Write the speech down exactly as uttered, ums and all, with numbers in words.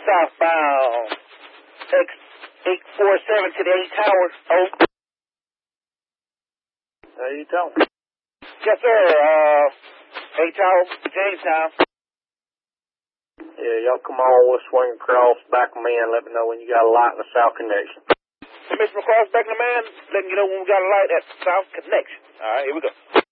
southbound X eight four seven to the A Tower. Oh. There you go. Yes, sir. Uh, A Tower, Jamestown. Yeah, y'all come on. We'll swing across back of me and let me know when you got a light in the south connection. Mister McCross, back in the man, letting you know when we got a light at South Connection. All right, here we go.